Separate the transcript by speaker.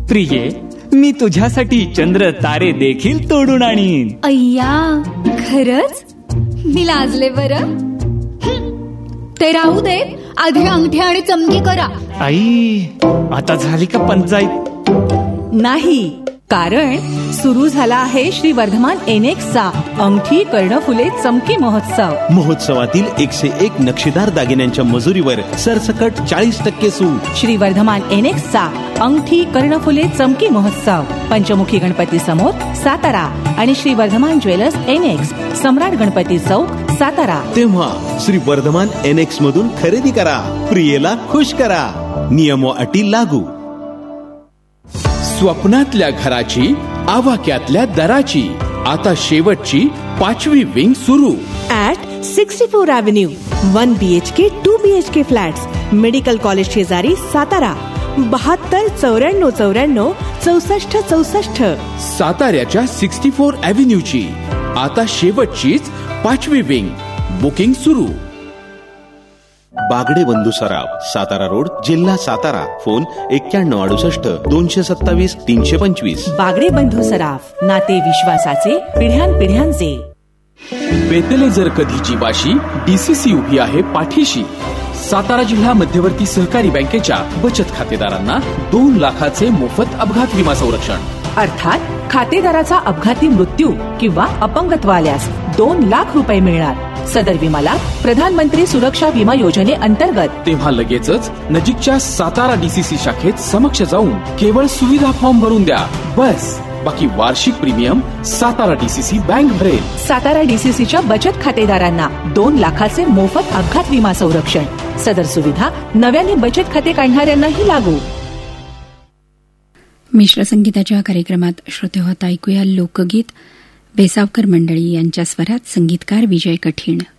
Speaker 1: प्रिये, मी तुझ्यासाठी चंद्र तारे देखील तोडून आणीन.
Speaker 2: अय्या, खरंच? मी लाजले बरं. ते राहू दे, आधी अंगठी आणि चमकी करा.
Speaker 1: आई, आता झाली का पंचायत?
Speaker 3: नाही, कारण सुरू झाला आहे श्री वर्धमान एनेक्सचा अंगठी कर्णफुले चमकी महोत्सव.
Speaker 4: महोत्सवातील 101 नक्षीदार दागिन्यांच्या मजुरीवर सरसकट 40% सूट.
Speaker 3: श्री वर्धमान एनेक्सचा अंगठी कर्णफुले चमकी महोत्सव पंचमुखी गणपती समोर सातारा आणि श्री वर्धमान ज्वेलर्स एनेक्स, सम्राट गणपती चौक, सातारा.
Speaker 4: तेव्हा श्री वर्धमान एनेक्स मधून खरेदी करा, प्रियेला खुश करा. नियम व अटी लागू.
Speaker 5: स्वप्नातल्या घराची, आवाक्यातल्या दराची आता शेवटची 5वी विंग सुरू
Speaker 6: at 64 Avenue. 1 BHK 2 BHK flats, medical college शेजारी, सातारा. 72 94 94 64
Speaker 5: साताऱ्याच्या 64 Avenueची आता शेवटचीच 5वी विंग. बुकिंग सुरू.
Speaker 4: बागडे बंधू सराफ, सातारा रोड, जिल्हा सातारा. फोन 9168 227 325.
Speaker 3: बागडे बंधू सराफ, नाते विश्वासाचे, पिढ्यानपिढ्यांचे.
Speaker 5: बेतले जर कधी जीवाशी, DCC उभी आहे पाठीशी. सातारा जिल्हा मध्यवर्ती सहकारी बँकेच्या बचत खातेदारांना 2 लाखाचे मोफत अपघात विमा संरक्षण.
Speaker 3: अर्थात खातेदाराचा अपघाती मृत्यू किंवा अपंगत्व आल्यास 2 लाख रुपये मिळणार. सदर विमाला प्रधानमंत्री सुरक्षा विमा योजनेअंतर्गत.
Speaker 5: तेव्हा लगेचच नजीकच्या सातारा DCC शाखेत समक्ष जाऊन केवळ सुविधा फॉर्म भरून द्या. बस, बाकी वार्षिक प्रीमियम सातारा DCC बँक भरेल.
Speaker 3: सातारा DCCच्या बचत खातेदारांना 2 लाखाचे मोफत अपघात विमा संरक्षण. सदर सुविधा नव्याने बचत खाते काढणाऱ्यांनाही लागू.
Speaker 7: मिश्र संगीताच्या कार्यक्रमात श्रोते होता ऐकूया लोकगीत. बेसावकर मंडळी यांच्या स्वरात संगीतकार विजय कठीण.